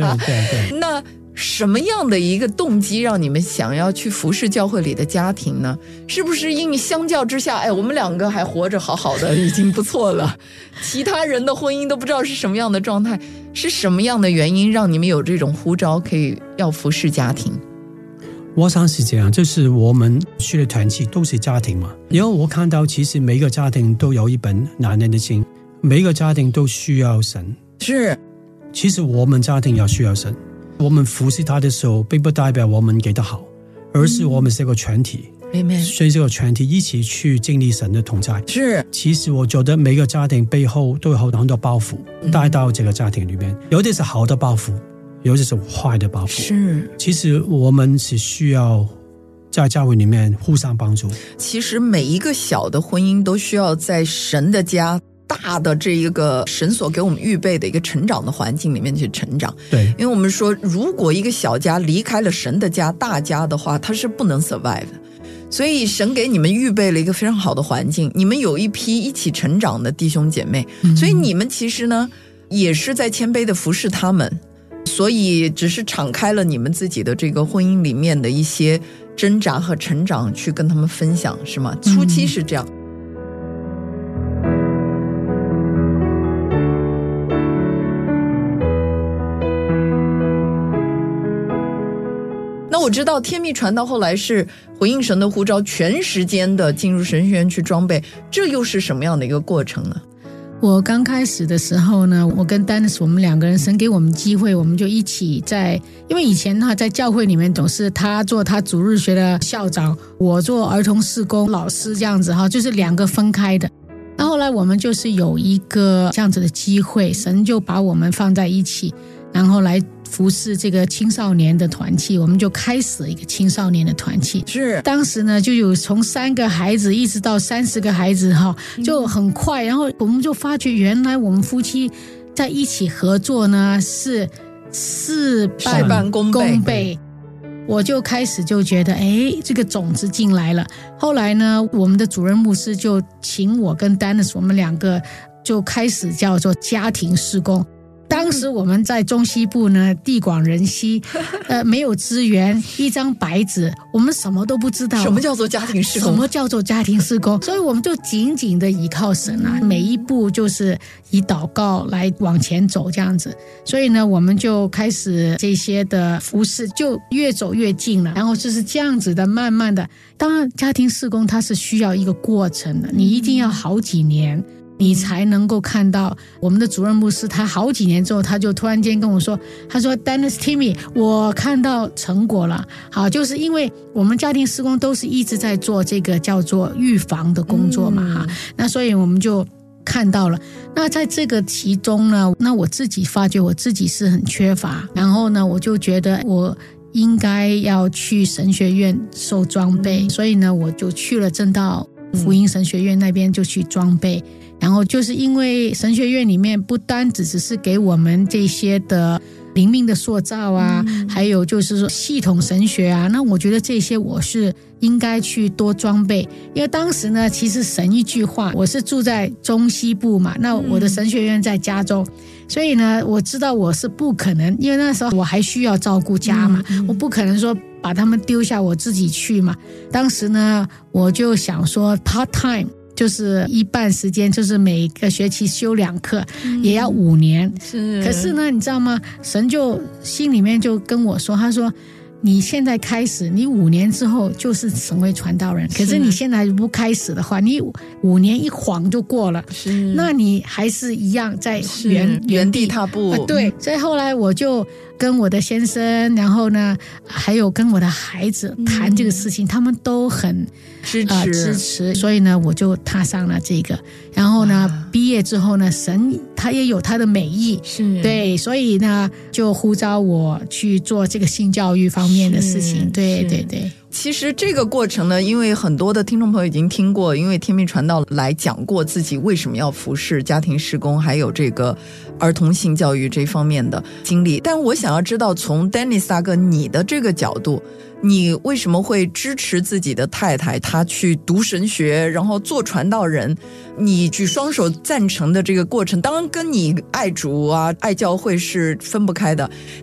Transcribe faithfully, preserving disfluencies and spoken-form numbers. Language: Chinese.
对对对。 那什么样的一个动机让你们想要去服侍教会里的家庭呢？是不是因为相较之下，哎，我们两个还活着好好的已经不错了，其他人的婚姻都不知道是什么样的状态，是什么样的原因让你们有这种呼召可以要服侍家庭？ 我想是这样，就是我们去的团契都是家庭嘛，然后我看到其实每个家庭都有一本难念的经，每个家庭都需要神。 是， 其实我们家庭也需要神，我们服侍他的时候并不代表我们给的好，而是我们是个全体， 嗯， 所以这个全体一起去经历神的同在。 是， 其实我觉得每个家庭背后都有很多包袱带到这个家庭里面，有的是好的包袱，有的是坏的包袱。 是， 其实我们是需要在教会里面互相帮助。 其实每一个小的婚姻都需要在神的家大的这一个神所给我们预备的一个成长的环境里面去成长。 对， 因为我们说如果一个小家离开了神的家大家的话，它是不能 survive 的。所以神给你们预备了一个非常好的环境，你们有一批一起成长的弟兄姐妹，嗯，所以你们其实呢也是在谦卑的服侍他们，所以只是敞开了你们自己的这个婚姻里面的一些挣扎和成长去跟他们分享，是吗？初期是这样。嗯，那我知道天命传道后来是回应神的呼召，全时间的进入神学院去装备，这又是什么样的一个过程呢？ 我刚开始的时候呢，我跟丹尼斯我们两个人，神给我们机会，我们就一起在，因为以前他在教会里面总是他做他主日学的校长，我做儿童事工老师这样子哈，就是两个分开的。那后来我们就是有一个这样子的机会，神就把我们放在一起，然后来服侍这个青少年的团契，我们就开始一个青少年的团契。 是， 当时呢就有从三个孩子一直到三十个孩子哈，就很快，然后我们就发觉原来我们夫妻在一起合作呢是事半功倍。我就开始就觉得哎，这个种子进来了。后来呢我们的主任牧师就请我跟丹尼斯我们两个就开始叫做家庭事工。当时我们在中西部呢，地广人稀，呃，没有资源，一张白纸，我们什么都不知道。 什么叫做家庭事工？ 什么叫做家庭事工？所以我们就紧紧的依靠神啊，每一步就是以祷告来往前走这样子。所以呢，我们就开始这些的服事，就越走越近了。然后就是这样子的，慢慢的，当然家庭事工它是需要一个过程的，你一定要好几年。你才能够看到。我们的主任牧师他好几年之后他就突然间跟我说，他说 Dennis Timmy 我看到成果了。好，就是因为我们家庭事工都是一直在做这个叫做预防的工作嘛、嗯、那所以我们就看到了。那在这个其中呢，那我自己发觉我自己是很缺乏，然后呢我就觉得我应该要去神学院受装备、嗯、所以呢我就去了正道福音神学院那边就去装备、嗯，然后就是因为神学院里面不单只只是给我们这些的灵命的塑造啊、嗯、还有就是说系统神学啊，那我觉得这些我是应该去多装备。因为当时呢其实神一句话，我是住在中西部嘛，那我的神学院在加州、嗯、所以呢我知道我是不可能，因为那时候我还需要照顾家嘛、嗯、我不可能说把他们丢下我自己去嘛。当时呢我就想说 part time，就是一半时间，就是每个学期修两课、嗯、也要五年。是，可是呢你知道吗，神就心里面就跟我说，他说你现在开始，你五年之后就是成为传道人，可是你现在不开始的话，你五年一晃就过了，是，那你还是一样在原原地踏步、 啊、对。所以后来我就跟我的先生，然后呢还有跟我的孩子谈这个事情、嗯、他们都很支持、呃、 支持，所以呢我就踏上了这个。然后呢毕业之后呢，神他也有他的美意，是，对，所以呢就呼召我去做这个性教育方面的事情。对对对。 其实这个过程呢，因为很多的听众朋友已经听过，因为天命传道来讲过自己为什么要服侍家庭事工还有这个儿童性教育这方面的经历，但我想要知道从 Dennis 大哥你的这个角度，你为什么会支持自己的太太她去读神学然后做传道人，你举双手赞成的这个过程，当然跟你爱主啊爱教会是分不开的。